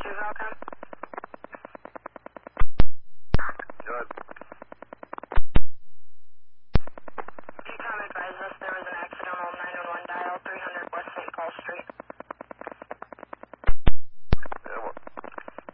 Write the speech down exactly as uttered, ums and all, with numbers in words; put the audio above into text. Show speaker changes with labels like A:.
A: two Falcon.
B: Good.
A: T-Com advised us there was an accident on nine one one dial, three hundred West Saint Paul Street.